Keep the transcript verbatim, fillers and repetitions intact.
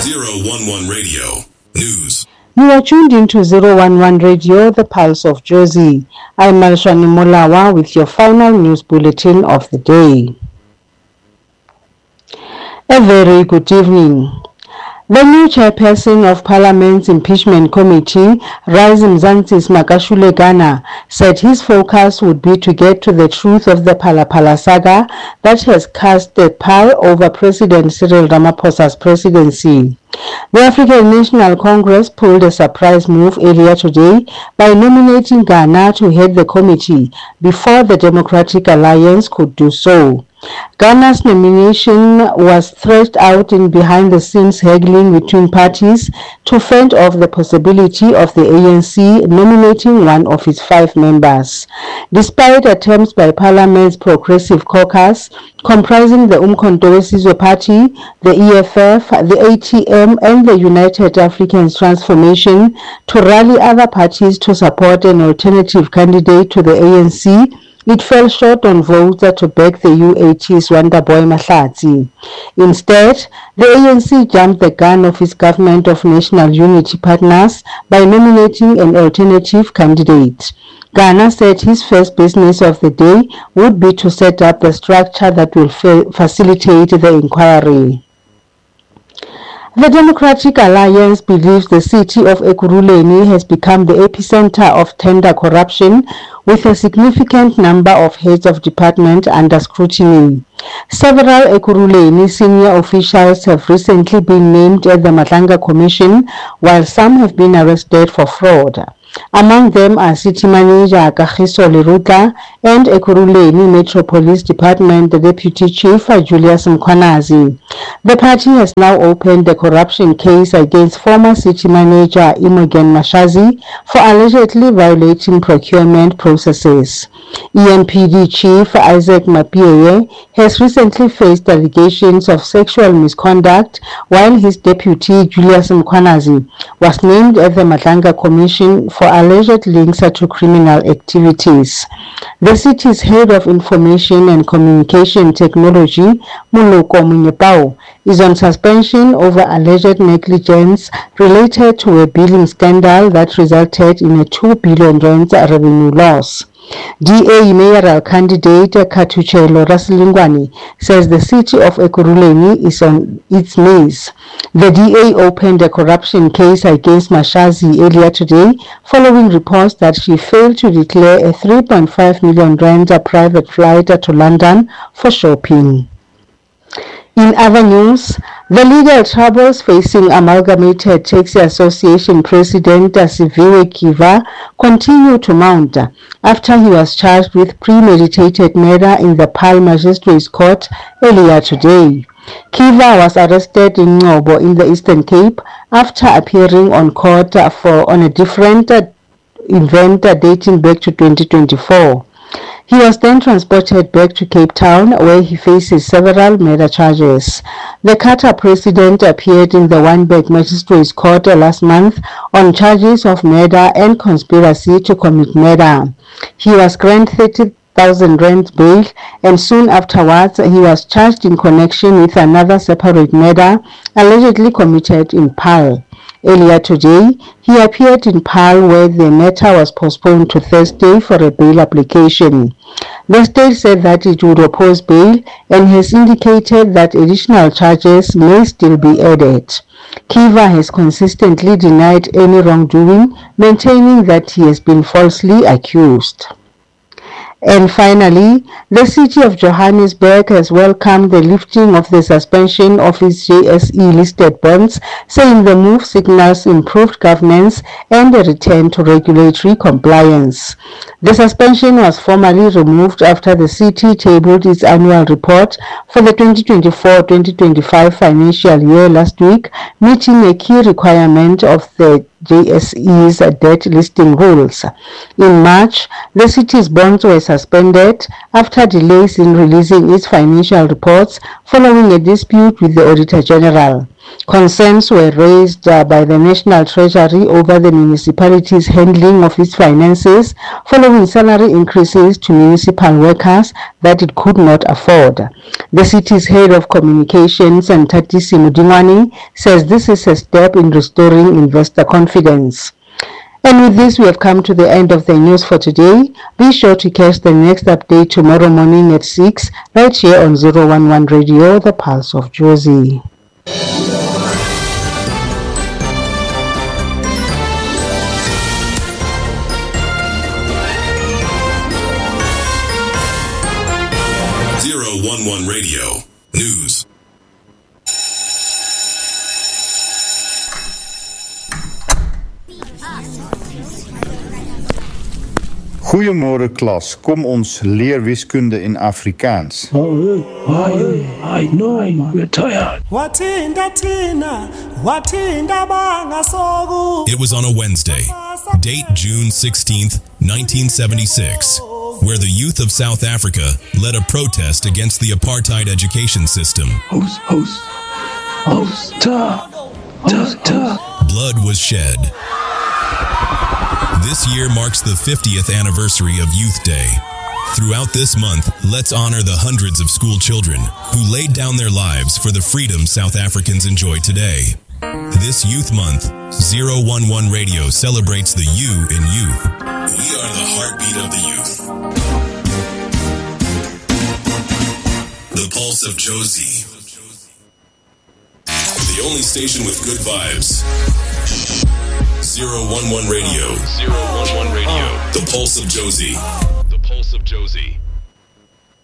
zero one one Radio News. You are tuned into zero one one Radio, the Pulse of Jersey. I'm Malshani Molawa with your final news bulletin of the day. A very good evening. The new chairperson of Parliament's Impeachment Committee, Rise Mzansi Makashule Ghana, said his focus would be to get to the truth of the Phala Phala saga that has cast a pall over President Cyril Ramaphosa's presidency. The African National Congress pulled a surprise move earlier today by nominating Ghana to head the committee before the Democratic Alliance could do so. Ghana's nomination was threshed out in behind-the-scenes haggling between parties to fend off the possibility of the A N C nominating one of its five members. Despite attempts by Parliament's Progressive Caucus, comprising the Umkhonto weSizwe Party, the E F F, the A T M, and the United Africans Transformation, to rally other parties to support an alternative candidate to the A N C, it fell short on votes to back the U A T's Wonderboy Mahlatsi. Instead, the A N C jumped the gun of its Government of National Unity partners by nominating an alternative candidate. Ghana said his first business of the day would be to set up the structure that will fa- facilitate the inquiry. The Democratic Alliance believes the city of Ekurhuleni has become the epicenter of tender corruption, with a significant number of heads of department under scrutiny. Several Ekurhuleni senior officials have recently been named at the Matlanga Commission, while some have been arrested for fraud. Among them are City Manager Kagiso Leruta and Ekurhuleni Metro Police Department Deputy Chief Julius Mkhwanazi. The party has now opened a corruption case against former City Manager Imogen Mashazi for allegedly violating procurement processes. E M P D Chief Isaac Mapieye has recently faced allegations of sexual misconduct, while his deputy Julius Mkhwanazi was named at the Matlanga Commission for alleged links to criminal activities. The city's head of information and communication technology, Muloko Munyepao, is on suspension over alleged negligence related to a billing scandal that resulted in a two billion rand revenue loss. D A mayoral candidate Katuchelo Rasilingwani says the city of Ekurhuleni is on its knees. The D A opened a corruption case against Mashazi earlier today following reports that she failed to declare a three point five million rand private flight to London for shopping. In other news, the legal troubles facing Amalgamated Taxi Association President Siviwe Kiva continue to mount after he was charged with premeditated murder in the Paarl Magistrates Court earlier today. Kiva was arrested in Ngobo in the Eastern Cape after appearing on court for on a different event dating back to twenty twenty-four. He was then transported back to Cape Town, where he faces several murder charges. The Qatar president appeared in the Wynberg Magistrates Court last month on charges of murder and conspiracy to commit murder. He was granted thirty thousand rand bail, and soon afterwards he was charged in connection with another separate murder allegedly committed in Paarl. Earlier today, he appeared in Paarl, where the matter was postponed to Thursday for a bail application. The state said that it would oppose bail and has indicated that additional charges may still be added. Kiva has consistently denied any wrongdoing, maintaining that he has been falsely accused. And finally, the city of Johannesburg has welcomed the lifting of the suspension of its J S E-listed bonds, saying the move signals improved governance and a return to regulatory compliance. The suspension was formally removed after the city tabled its annual report for the twenty twenty-four twenty twenty-five financial year last week, meeting a key requirement of the J S E's debt listing rules. In March, the city's bonds were suspended after delays in releasing its financial reports following a dispute with the Auditor General. Concerns were raised uh, by the National Treasury over the municipality's handling of its finances following salary increases to municipal workers that it could not afford. The city's head of communications, Ntatisi Mudimani, says this is a step in restoring investor confidence. And with this, we have come to the end of the news for today. Be sure to catch the next update tomorrow morning at six, right here on zero one one Radio, the Pulse of Jozi. zero one one Radio News. Goeiemôre klas, kom ons leer wiskunde in Afrikaans. Oh, I, I know, we're tired. It was on a Wednesday, date June sixteenth, nineteen seventy-six, where the youth of South Africa led a protest against the apartheid education system. Host, host, host, ta, ta, ta. Blood was shed. This year marks the fiftieth anniversary of Youth Day. Throughout this month, let's honor the hundreds of school children who laid down their lives for the freedom South Africans enjoy today. This Youth Month, zero one one Radio celebrates the you in youth. We are the heartbeat of the youth. The Pulse of Jozi. The only station with good vibes. zero one one Radio. zero one one Radio. The Pulse of Jozi. The Pulse of Jozi.